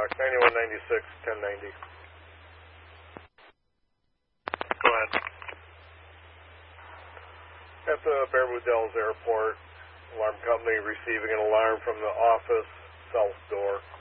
9196, 1090. Go ahead. At the Baraboo Dells Airport, alarm company receiving an alarm from the office south door.